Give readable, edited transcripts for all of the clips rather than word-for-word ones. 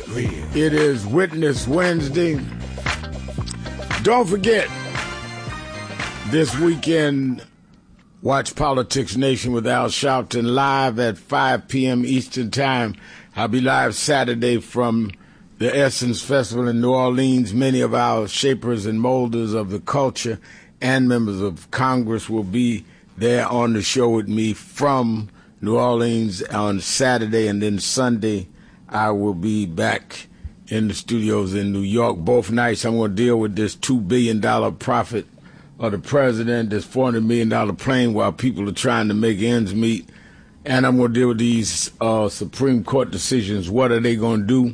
It is Witness Wednesday. Don't forget, this weekend, watch Politics Nation with Al Sharpton live at 5 p.m. Eastern Time. I'll be live Saturday from the Essence Festival in New Orleans. Many of our shapers and molders of the culture and members of Congress will be there on the show with me from New Orleans on Saturday, and then Sunday I will be back in the studios in New York. Both nights I'm going to deal with this $2 billion profit of the president, this $400 million plane while people are trying to make ends meet. And I'm going to deal with these Supreme Court decisions. What are they going to do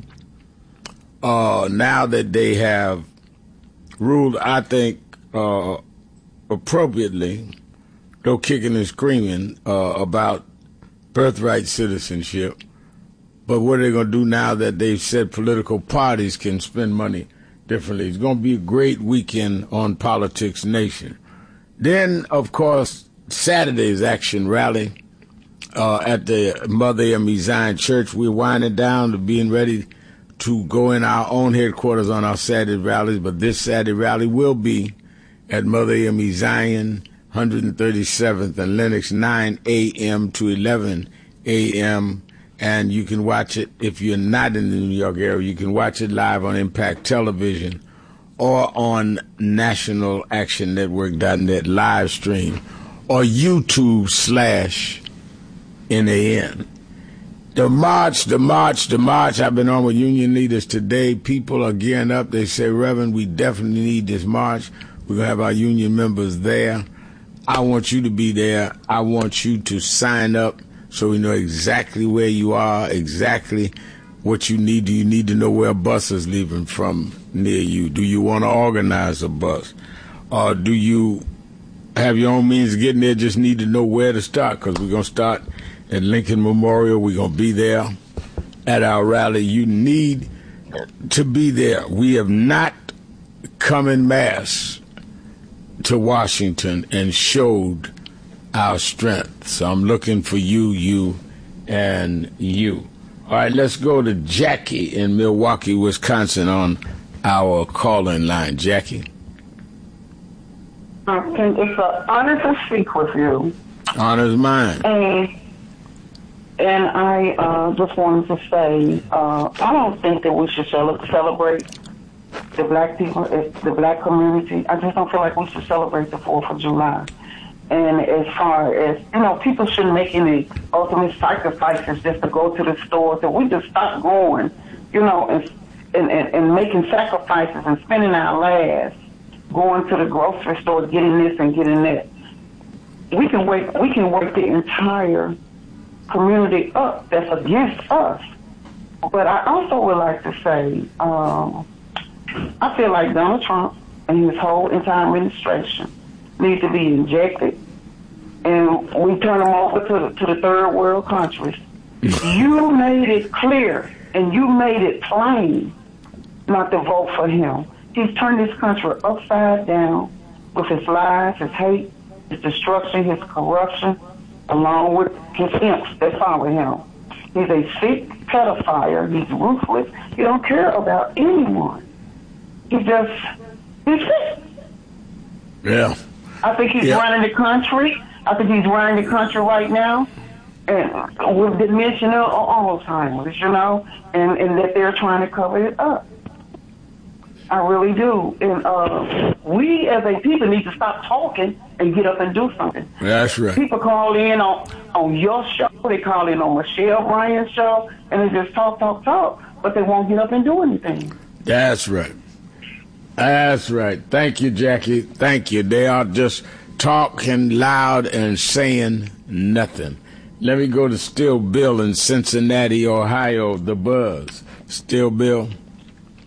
now that they have ruled, I think, appropriately, though kicking and screaming, about birthright citizenship. But what are they going to do now that they've said political parties can spend money differently? It's going to be a great weekend on Politics Nation. Then, of course, Saturday's action rally at the Mother AME Zion Church. We're winding down to being ready to go in our own headquarters on our Saturday rallies, but this Saturday rally will be at Mother AME Zion, 137th and Lenox, 9 a.m. to 11 a.m., and you can watch it if you're not in the New York area. You can watch it live on Impact Television or on nationalactionnetwork.net live stream or YouTube/NAN. The march. I've been on with union leaders today. People are gearing up. They say, Reverend, we definitely need this march. We're going to have our union members there. I want you to be there. I want you to sign up so we know exactly where you are, exactly what you need. Do you need to know where a bus is leaving from near you? Do you want to organize a bus? Or do you have your own means of getting there, just need to know where to start? Because we're going to start at Lincoln Memorial. We're going to be there at our rally. You need to be there. We have not come en masse to Washington and showed our strength. So I'm looking for you, and you. All right, let's go to Jackie in Milwaukee, Wisconsin on our call-in line. Jackie. It's an honor to speak with you. Honor's mine. And I just wanted to say, I don't think that we should celebrate the black people, the black community. I just don't feel like we should celebrate the 4th of July. And as far as, people shouldn't make any ultimate sacrifices just to go to the stores. If we just stop going, and making sacrifices and spending our lives going to the grocery store, getting this and getting that, we can wake the entire community up that's against us. But I also would like to say, I feel like Donald Trump and his whole entire administration need to be injected, and we turn them over to the third world countries. You made it clear and you made it plain not to vote for him. He's turned this country upside down with his lies, his hate, his destruction, his corruption, along with his imps that follow him. He's a sick pedophile. He's ruthless. He don't care about anyone. He's sick. Yeah. I think he's running the country. I think he's running the country right now, and with dementia or Alzheimer's, and that they're trying to cover it up. I really do. And we as a people need to stop talking and get up and do something. That's right. People call in on your show, they call in on Michelle Bryan's show, and they just talk, but they won't get up and do anything. That's right. That's right. Thank you, Jackie. Thank you. They are just talking loud and saying nothing. Let me go to Still Bill in Cincinnati, Ohio, the Buzz. Still Bill.